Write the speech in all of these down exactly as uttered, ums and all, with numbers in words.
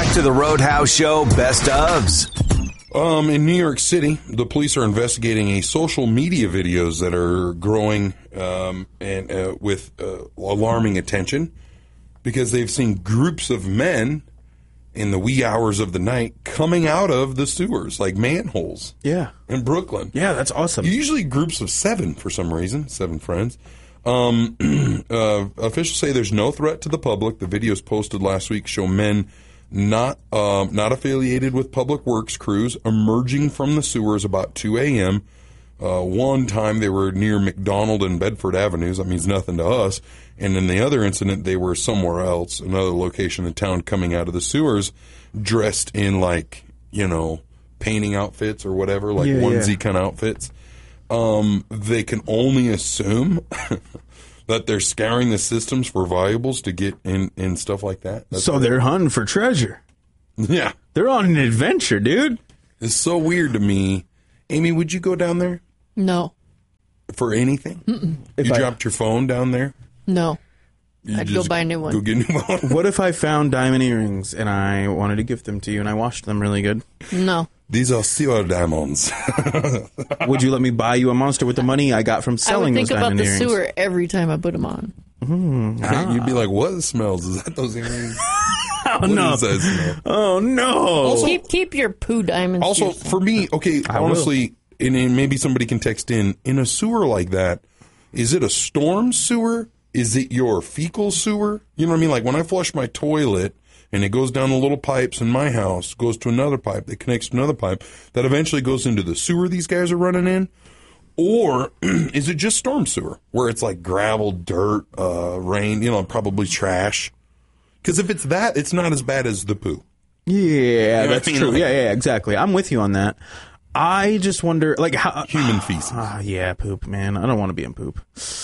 Back to the Roadhouse Show Best Ofs. Um, in New York City, the police are investigating a social media videos that are growing um, and uh, with uh, alarming attention because they've seen groups of men in the wee hours of the night coming out of the sewers, like manholes. Yeah. In Brooklyn. Yeah, that's awesome. Usually groups of seven for some reason, seven friends. Um, uh, officials say there's no threat to the public. The videos posted last week show men not uh, not affiliated with public works crews emerging from the sewers about two a.m. Uh, one time they were near McDonald and Bedford Avenues. That means nothing to us. And in the other incident, they were somewhere else, another location in town, coming out of the sewers dressed in, like, you know, painting outfits or whatever, like yeah, onesie yeah. kind of outfits. Um, they can only assume that they're scouring the systems for valuables to get in, in stuff like that. That's so they're hunting for treasure. Yeah. They're on an adventure, dude. It's so weird to me. Amy, would you go down there? No. For anything? Mm-mm. You If I- dropped your phone down there? No. You I'd go just buy a new one. Go get a new one? What if I found diamond earrings and I wanted to gift them to you and I washed them really good? No. These are sewer diamonds. Would you let me buy you a monster with the money I got from I selling would think those about diamond the earrings? sewer every time I put them on. Mm, You'd be like, what smells? Is that those earrings? oh, What no. does that smell? Oh, no. Also- keep keep your poo diamonds. to Also, yourself. for me, okay, I will. honestly, and and maybe somebody can text in, in a sewer like that, is it a storm sewer? Is it your fecal sewer? You know what I mean? Like when I flush my toilet and it goes down the little pipes in my house, goes to another pipe that connects to another pipe, that eventually goes into the sewer these guys are running in? Or is it just storm sewer where it's like gravel, dirt, uh, rain, you know, probably trash? Because if it's that, it's not as bad as the poo. Yeah, what that's I mean? true. Like- yeah, yeah, exactly. I'm with you on that. I just wonder, like, how... Human feces. Ah, yeah, poop, man. I don't want to be in poop.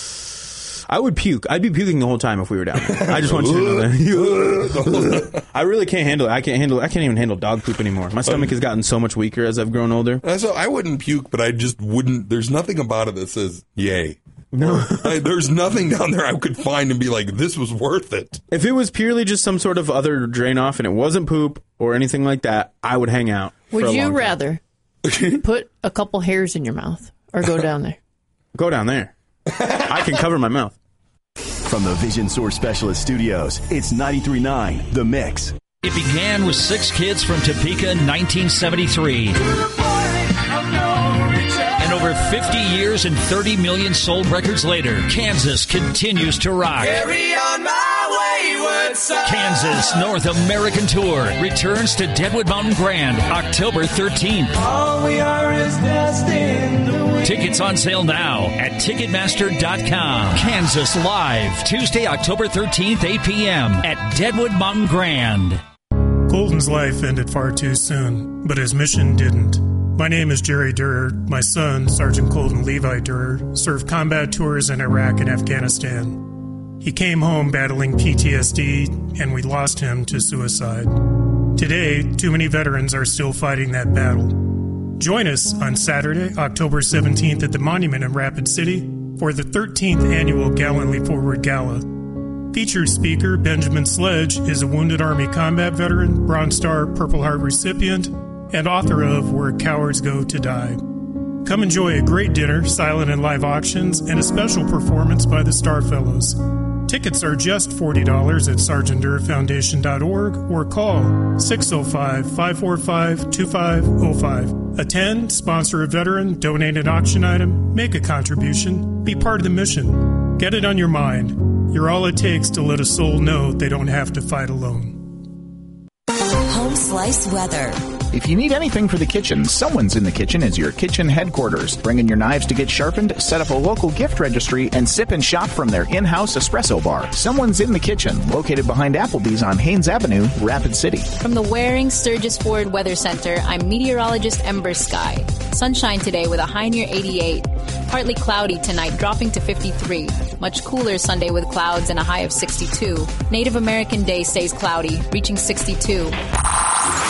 I would puke. I'd be puking the whole time if we were down there. I just want you to know that. I really can't handle it. I can't handle. I can't even handle dog poop anymore. My stomach has gotten so much weaker as I've grown older. Uh, So I wouldn't puke, but I just wouldn't. There's nothing about it that says yay. No, I, there's nothing down there I could find and be like, this was worth it. If it was purely just some sort of other drain off and it wasn't poop or anything like that, I would hang out. for Would a you long time. rather put a couple hairs in your mouth or go down there? Go down there? I can cover my mouth. From the Vision Source Specialist Studios, it's ninety-three point nine The Mix. It began with six kids from Topeka in nineteen seventy-three. And over fifty years and thirty million sold records later, Kansas continues to rock. Carry on my wayward son. Kansas North American Tour returns to Deadwood Mountain Grand October thirteenth. All we are is destined to win. Tickets on sale now at Ticketmaster dot com. Kansas Live, Tuesday, October thirteenth, eight p.m. at Deadwood Mountain Grand. Colton's life ended far too soon, but his mission didn't. My name is Jerry Durer. My son, Sergeant Colton Levi Durer, served combat tours in Iraq and Afghanistan. He came home battling P T S D, and we lost him to suicide. Today, too many veterans are still fighting that battle. Join us on Saturday, October seventeenth at the Monument in Rapid City for the thirteenth Annual Gallantly Forward Gala. Featured speaker Benjamin Sledge is a Wounded Army Combat Veteran, Bronze Star Purple Heart recipient, and author of Where Cowards Go to Die. Come enjoy a great dinner, silent and live auctions, and a special performance by the Star Fellows. Tickets are just forty dollars at sergeant durer foundation dot org or call six oh five, five four five, two five oh five. Attend, sponsor a veteran, donate an auction item, make a contribution, be part of the mission. Get it on your mind. You're all it takes to let a soul know they don't have to fight alone. Home Slice Weather. If you need anything for the kitchen, Someone's in the Kitchen is your kitchen headquarters. Bring in your knives to get sharpened, set up a local gift registry, and sip and shop from their in-house espresso bar. Someone's in the Kitchen, located behind Applebee's on Haynes Avenue, Rapid City. From the Waring Sturgis Ford Weather Center, I'm meteorologist Ember Sky. Sunshine today with a high near eighty-eight. Partly cloudy tonight, dropping to fifty-three. Much cooler Sunday with clouds and a high of sixty-two. Native American Day stays cloudy, reaching sixty-two.